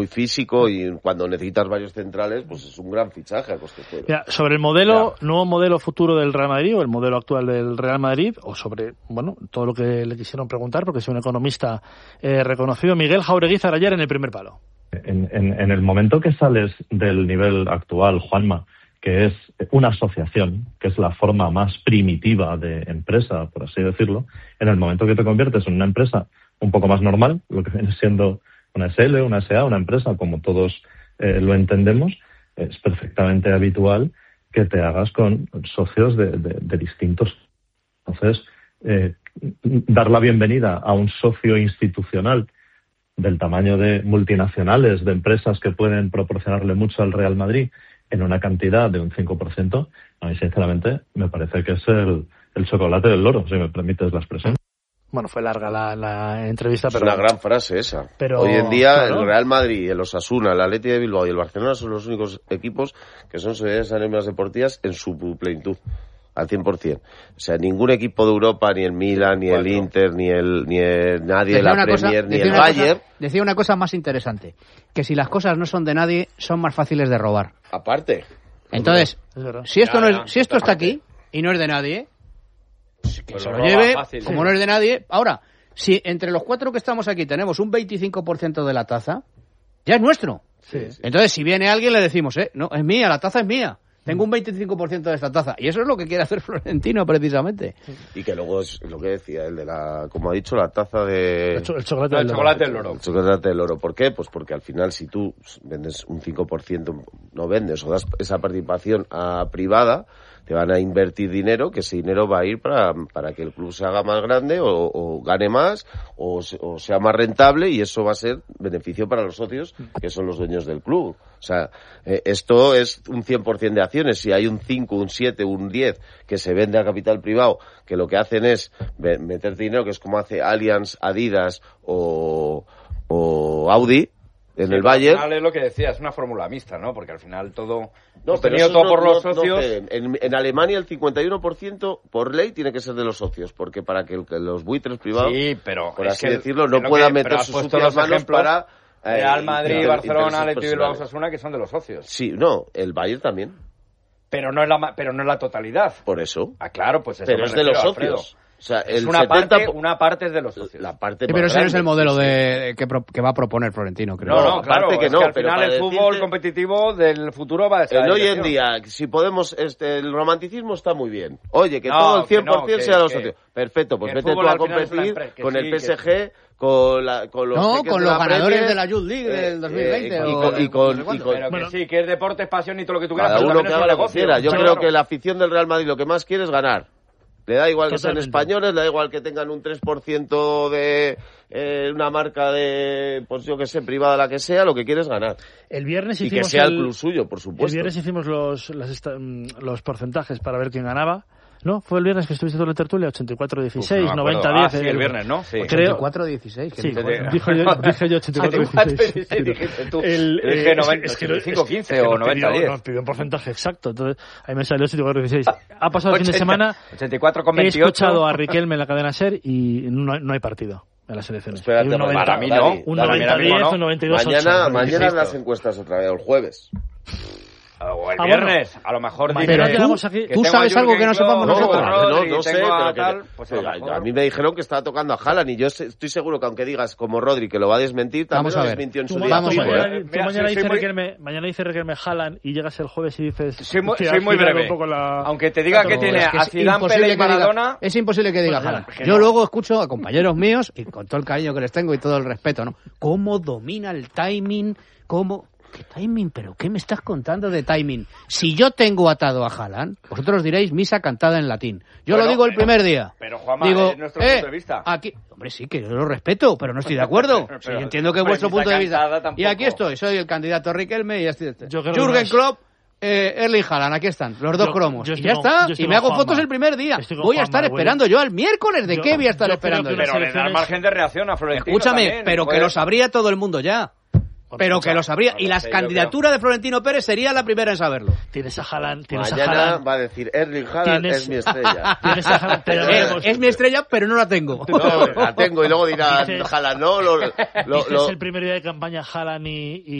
muy físico y cuando necesitas varios centrales, pues es un gran fichaje a coste cero. Ya, sobre el nuevo modelo futuro del Real Madrid o el modelo actual del Real Madrid, o sobre, todo lo que le quisieron preguntar, porque es un economista reconocido, Miguel Jaureguizar ayer en el primer palo. En el momento que sales del nivel actual, Juanma, que es una asociación, que es la forma más primitiva de empresa, por así decirlo, en el momento que te conviertes en una empresa un poco más normal, lo que viene siendo una SL, una SA, una empresa, como todos lo entendemos, es perfectamente habitual que te hagas con socios de distintos. Entonces, dar la bienvenida a un socio institucional del tamaño de multinacionales, de empresas que pueden proporcionarle mucho al Real Madrid en una cantidad de un 5%, a mí sinceramente me parece que es el chocolate del loro, si me permites la expresión. Bueno, fue larga la entrevista, pero... Es una gran frase esa. Pero, hoy en día, claro, el Real Madrid, el Osasuna, el Athletic de Bilbao y el Barcelona son los únicos equipos que son sociedades anónimas deportivas en su plenitud, al 100%. O sea, ningún equipo de Europa, ni el Milan, ni el Inter, ni nadie de la Premier, ni el Bayern... Decía una cosa más interesante, que si las cosas no son de nadie, son más fáciles de robar. Aparte. Entonces, si esto está aquí y no es de nadie... que se lo lleve, fácil, como no es de nadie. Ahora, si entre los 4 que estamos aquí tenemos un 25% de la taza, ya es nuestro. Sí. Entonces, si viene alguien, le decimos, no, es mía, la taza es mía. Tengo un 25% de esta taza. Y eso es lo que quiere hacer Florentino, precisamente. Y que luego es lo que decía, el de la, como ha dicho, la taza de... El chocolate del loro. El chocolate del loro. ¿Por qué? Pues porque al final, si tú vendes un 5%, no vendes o das esa participación a privada, te van a invertir dinero, que ese dinero va a ir para que el club se haga más grande o gane más o sea más rentable, y eso va a ser beneficio para los socios, que son los dueños del club. O sea, esto es un 100% de acciones. Si hay un 5, un 7, un 10 que se vende a capital privado, que lo que hacen es meter dinero, que es como hace Allianz, Adidas o Audi, en el Bayern. Al final es lo que decía, es una fórmula mixta, ¿no? Porque al final todo... No, pero todo por los socios. En Alemania el 51% por ley tiene que ser de los socios, porque para que los buitres privados, por así decirlo, no puedan meter sus sucias manos para... Real Madrid, Barcelona, Athletic Bilbao, Osasuna, que son de los socios. Sí, no, el Bayern también. Pero no es la totalidad. Por eso. Ah, claro, pues eso. Pero es de los socios. O sea, es una parte es de los socios. La parte pero ese no es el modelo que va a proponer Florentino, creo. No, claro, que no. Al final el fútbol competitivo del futuro va a estar... Hoy en día, si podemos, el romanticismo está muy bien. Oye, que todo el 100% sea de los socios. Perfecto, pues vete tú a competir con el PSG, con los ganadores de la Youth League del 2020. Pero que sí, que es deporte, es pasión y todo lo que tú quieras. Cada uno que haga lo que quiera. Yo creo que la afición del Real Madrid lo que más quiere es ganar. Le da igual que sean españoles, le da igual que tengan un 3% de una marca de, pues yo que sé, privada, la que sea, lo que quiere es ganar. El viernes hicimos que sea el club suyo, por supuesto. El viernes hicimos los porcentajes para ver quién ganaba. ¿No? Fue el viernes que estuviste tú en la tertulia, 84-16, 90-10. Sí, el viernes, ¿no? Sí. 84-16. Sí, dije yo 84-16. Dijiste tú. Dije 85-15 o 90-10. Nos pidió un porcentaje exacto, entonces ahí me salió 84-16. Ha pasado el fin de semana. 84,28. He escuchado a Riquelme en la cadena SER y no hay partido en las elecciones. Espérate, para mí no. Un 90-10, un 92-8. Mañana las encuestas otra vez, o el jueves. O el viernes, a lo mejor... Pero tú sabes algo que no sepamos nosotros. No sé, pero a mí me dijeron que estaba tocando a Haaland, y yo estoy seguro que aunque digas como Rodri que lo va a desmentir, también lo desmintió en su día. Vamos a ver. Mañana dice Riquelme Haaland y llegas el jueves y dices... Soy muy breve. Aunque te diga que tiene a Zidane, Pelé y Maradona... Es imposible que diga Haaland. Yo luego escucho a compañeros míos, y con todo el cariño que les tengo y todo el respeto, ¿no? Cómo domina el timing, ¿Qué timing? ¿Pero qué me estás contando de timing? Si yo tengo atado a Haaland, vosotros diréis misa cantada en latín. Yo lo digo el primer día. Pero Juanma, es nuestro punto de vista. Aquí, hombre, sí, que yo lo respeto, pero no estoy de acuerdo. Sí, entiendo que es vuestro punto de vista. Y aquí estoy, soy el candidato Riquelme y estoy. Jürgen Klopp, Erling Haaland, aquí están, los dos cromos. Y ya está, y me hago fotos el primer día. Voy a estar esperando yo al miércoles. ¿De qué voy a estar esperando? Pero le da margen de reacción a Florentino. Escúchame, pero que lo sabría todo el mundo ya. Pero que lo sabría. Y la candidatura de Florentino Pérez sería la primera en saberlo. Tienes a Haaland. Mañana va a decir, Erling Haaland es mi estrella. Tienes a Haaland, pero es mi estrella, pero no la tengo. No, la tengo y luego dirá Haaland, no. Dices el primer día de campaña Haaland y